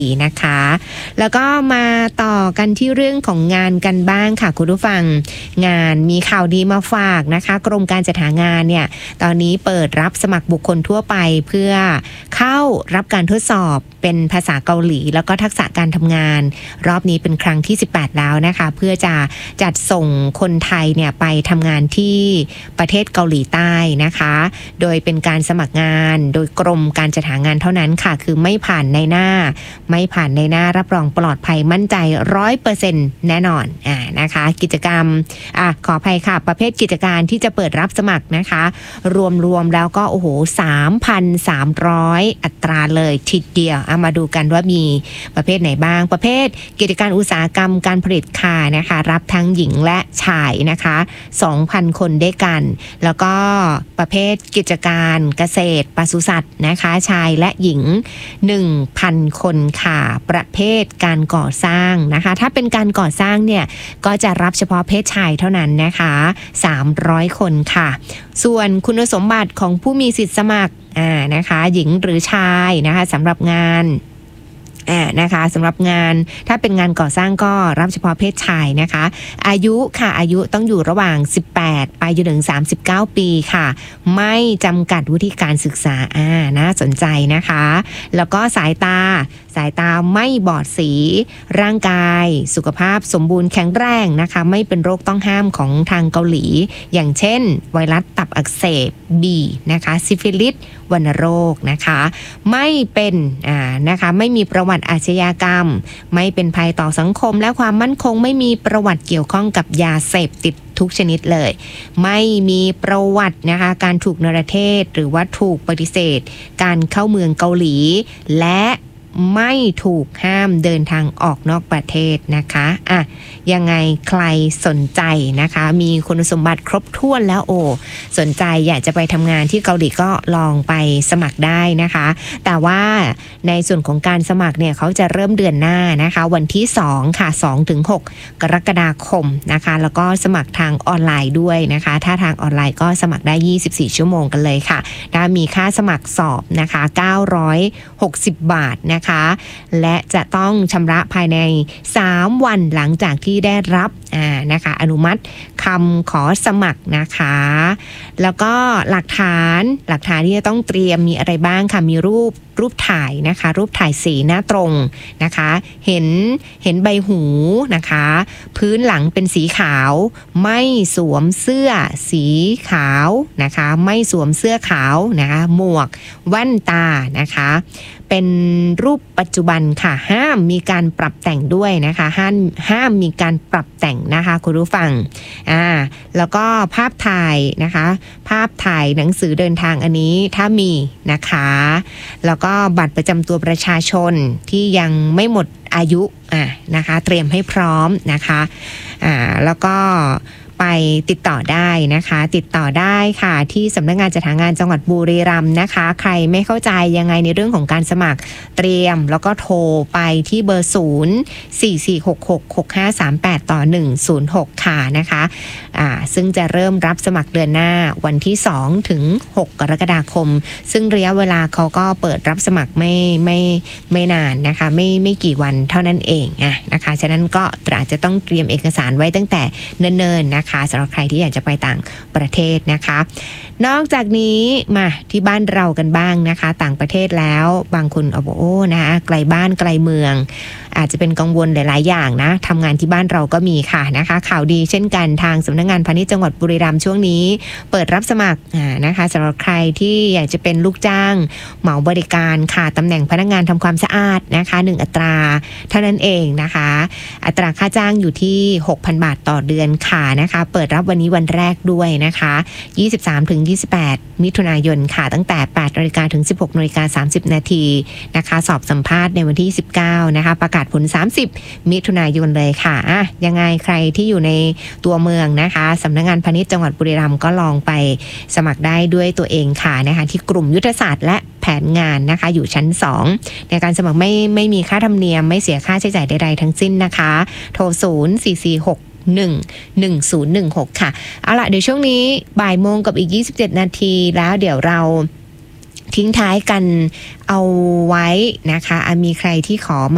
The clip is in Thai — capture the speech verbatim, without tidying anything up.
นะคะแล้วก็มาต่อกันที่เรื่องของงานกันบ้างค่ะคุณผู้ฟังงานมีข่าวดีมาฝากนะคะกรมการจัดหางานเนี่ยตอนนี้เปิดรับสมัครบุคคลทั่วไปเพื่อเข้ารับการทดสอบเป็นภาษาเกาหลีแล้วก็ทักษะการทำงานรอบนี้เป็นครั้งที่สิบแปดแล้วนะคะเพื่อจะจัดส่งคนไทยเนี่ยไปทำงานที่ประเทศเกาหลีใต้นะคะโดยเป็นการสมัครงานโดยกรมการจัดหางานเท่านั้นค่ะคือไม่ผ่านในหน้าไม่ผ่านในหน้ารับรองปลอดภัยมั่นใจ ร้อยเปอร์เซ็นต์ แน่นอนอ่านะคะกิจกรรมอ่ะขออภัยค่ะประเภทกิจการที่จะเปิดรับสมัครนะคะรวมๆแล้วก็โอ้โห สามพันสามร้อย อัตราเลยทีเดียวเอามาดูกันว่ามีประเภทไหนบ้างประเภทกิจการอุตสาหกรรมการผลิตค่ะนะคะรับทั้งหญิงและชายนะคะ สองพัน คนด้วยกันแล้วก็ประเภทกิจการเกษตรปศุสัตว์นะคะชายและหญิง หนึ่งพัน คนค่ะประเภทการก่อสร้างนะคะถ้าเป็นการก่อสร้างเนี่ยก็จะรับเฉพาะเพศชายเท่านั้นนะคะสามร้อยคนค่ะส่วนคุณสมบัติของผู้มีสิทธิสมัครอ่านะคะหญิงหรือชายนะคะสำหรับงานอ่านะคะสำหรับงานถ้าเป็นงานก่อสร้างก็รับเฉพาะเพศชายนะคะอายุค่ะอายุต้องอยู่ระหว่างสิบแปดไปจนถึงสามสิบเก้าปีค่ะไม่จำกัดวุฒิการศึกษาอ่าน่าสนใจนะคะแล้วก็สายตาสายตาไม่บอดสีร่างกายสุขภาพสมบูรณ์แข็งแรงนะคะไม่เป็นโรคต้องห้ามของทางเกาหลีอย่างเช่นไวรัสตับอักเสบ B นะคะซิฟิลิสวัณโรคนะคะไม่เป็นอ่านะคะไม่มีประวัติอาชญากรรมไม่เป็นภัยต่อสังคมและความมั่นคงไม่มีประวัติเกี่ยวข้องกับยาเสพติดทุกชนิดเลยไม่มีประวัตินะคะการถูกนรเทศหรือว่าถูกปฏิเสธการเข้าเมืองเกาหลีและไม่ถูกห้ามเดินทางออกนอกประเทศนะคะอ่ะยังไงใครสนใจนะคะมีคุณสมบัติครบถ้วนแล้วโอ้สนใจอยากจะไปทำงานที่เกาหลีก็ลองไปสมัครได้นะคะแต่ว่าในส่วนของการสมัครเนี่ยเขาจะเริ่มเดือนหน้านะคะวันที่สองค่ะสองถึงหกกรกฎาคมนะคะแล้วก็สมัครทางออนไลน์ด้วยนะคะถ้าทางออนไลน์ก็สมัครได้ยี่สิบสี่ชั่วโมงกันเลยค่ะนะมีค่าสมัครสอบนะคะเก้าร้อยหกสิบบาทนะคะและจะต้องชำระภายในสามวันหลังจากที่ได้รับอ่านะคะอนุมัติคำขอสมัครนะคะแล้วก็หลักฐานหลักฐานที่จะต้องเตรียมมีอะไรบ้างค่ะมีรูปรูปถ่ายนะคะรูปถ่ายสีหน้าตรงนะคะเห็นเห็นใบหูนะคะพื้นหลังเป็นสีขาวไม่สวมเสื้อสีขาวนะคะไม่สวมเสื้อขาวนะคะหมวกแว่นตานะคะเป็นรูปปัจจุบันค่ะห้ามมีการปรับแต่งด้วยนะคะห้ามห้ามมีการปรับแต่งนะคะคุณผู้ฟังอ่าแล้วก็ภาพถ่ายนะคะภาพถ่ายหนังสือเดินทางอันนี้ถ้ามีนะคะแล้วก็บัตรประจำตัวประชาชนที่ยังไม่หมดอายุอ่ะนะคะเตรียมให้พร้อมนะคะอ่าแล้วก็ไปติดต่อได้นะคะติดต่อได้ค่ะที่สำนักงานจัดหางานจังหวัดบุรีรัมย์นะคะใครไม่เข้าใจยังไงในเรื่องของการสมัครเตรียมแล้วก็โทรไปที่เบอร์ศูนย์ สี่ สี่ หก หก หก ห้า สาม แปดต่อหนึ่งศูนย์หกค่ะนะคะอ่าซึ่งจะเริ่มรับสมัครเดือนหน้าวันที่สองถึงหกกรกฎาคมซึ่งระยะเวลาเขาก็เปิดรับสมัครไม่ไม่ไม่นานนะคะไม่ไม่กี่วันเท่านั้นเองอ่ะนะคะฉะนั้นก็อาจจะต้องเตรียมเอกสารไว้ตั้งแต่เนิ่นๆนะคะสำหรับใครที่อยากจะไปต่างประเทศนะคะนอกจากนี้มาที่บ้านเรากันบ้างนะคะต่างประเทศแล้วบางคนเอาบอกโอ้นะคะไกลบ้านไกลเมืองอาจจะเป็นกังวลหลายๆอย่างนะทำงานที่บ้านเราก็มีค่ะนะคะข่าวดีเช่นกันทางสำนักงานพาณิชย์จังหวัดบุรีรัมย์ช่วงนี้เปิดรับสมัครนะคะสำหรับใครที่อยากจะเป็นลูกจ้างเหมาบริการค่ะตำแหน่งพนักงานทำความสะอาดนะคะหนึ่งอัตราเท่านั้นเองนะคะอัตราค่าจ้างอยู่ที่ หกพัน บาทต่อเดือนค่ะนะคะเปิดรับวันนี้วันแรกด้วยนะคะยี่สิบสามถึงยี่สิบแปดมิถุนายนค่ะตั้งแต่ แปดนาฬิกา ถึง สิบหกนาฬิกาสามสิบนาทีนะคะสอบสัมภาษณ์ในวันที่สิบเก้านะคะประกาศผลสามสิบมิถุนายนเลยค่ะอ่ะยังไงใครที่อยู่ในตัวเมืองนะคะสำนักงานพาณิชย์จังหวัดบุรีรัมย์ก็ลองไปสมัครได้ด้วยตัวเองค่ะนะคะที่กลุ่มยุทธศาสตร์และแผนงานนะคะอยู่ชั้นสองในการสมัครไม่ไม่มีค่าธรรมเนียมไม่เสียค่าใช้จ่ายใดๆทั้งสิ้นนะคะโทรศูนย์ สี่ สี่ หก หนึ่ง หนึ่ง ศูนย์ หนึ่ง หกค่ะเอาล่ะเดี๋ยวช่วงนี้บ่ายโมงกับอีกยี่สิบเจ็ดนาทีแล้วเดี๋ยวเราทิ้งท้ายกันเอาไว้นะคะมีใครที่ขอมา